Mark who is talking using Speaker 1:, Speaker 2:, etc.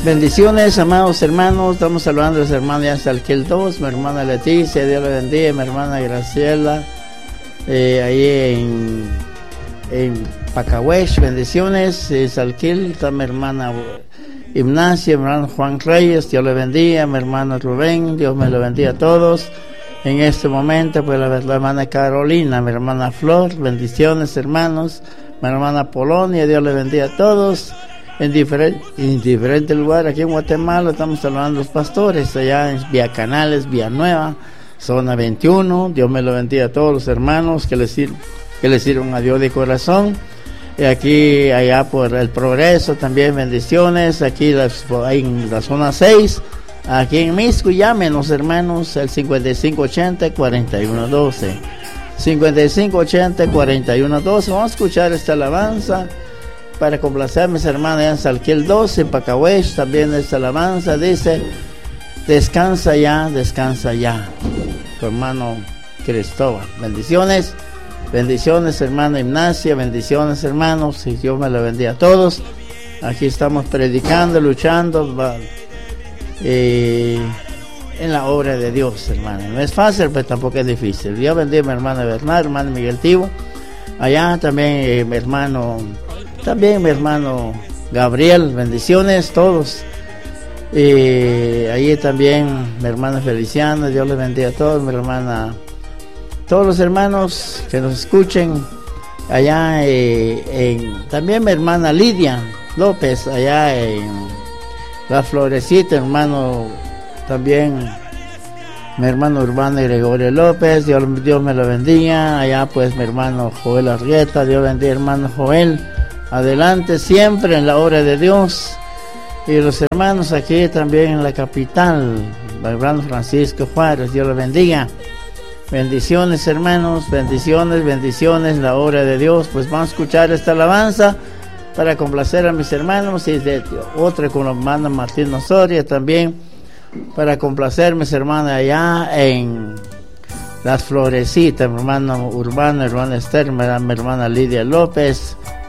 Speaker 1: Bendiciones, amados hermanos. Estamos saludando a los hermanos de Salquil 2, mi hermana Leticia, Dios le bendiga, mi hermana Graciela, ahí en Pacahuesh, bendiciones. Salquil, está mi hermana Ignacia, mi hermano Juan Reyes, Dios le bendiga, mi hermano Rubén, Dios me lo bendiga a todos. En este momento, pues la hermana Carolina, mi hermana Flor, bendiciones, hermanos, mi hermana Polonia, Dios le bendiga a todos. En diferentes lugares aquí en Guatemala estamos saludando a los pastores, allá en Vía Canales, Vía Nueva, zona 21, Dios me lo bendiga a todos los hermanos que les sirvan a Dios de corazón. Y aquí, allá por el Progreso también bendiciones, aquí en la zona 6, aquí en Misco, llámenos hermanos, el 5580-4112, 5580-4112, vamos a escuchar esta alabanza para complacer a mis hermanos en Salquil 12, en Pacahuesh, también esta alabanza dice: descansa ya, tu hermano Cristóbal. Bendiciones, bendiciones hermana Ignacia, bendiciones hermanos, y Dios me lo bendiga a todos. Aquí estamos predicando, luchando en la obra de Dios, hermano. No es fácil, pero tampoco es difícil. Dios bendiga a mi hermana Bernal, hermano Miguel Tivo, allá también mi hermano Gabriel, bendiciones todos. Allí también mi hermana Feliciana, Dios les bendiga a todos, mi hermana, todos los hermanos que nos escuchen allá, también mi hermana Lidia López, allá en La Florecita, hermano, también mi hermano Urbano Gregorio López, Dios me lo bendiga, allá pues mi hermano Joel Arrieta, Dios bendiga hermano Joel, adelante siempre en la obra de Dios. Y los hermanos aquí también en la capital, el hermano Francisco Juárez, Dios lo bendiga. Bendiciones hermanos, bendiciones, la obra de Dios. Pues vamos a escuchar esta alabanza para complacer a mis hermanos, y de otra con la hermana Martín Osoria también, para complacer a mis hermanas allá en Las Florecitas, mi hermano Urbano, hermana Esther, mi hermana Lidia López,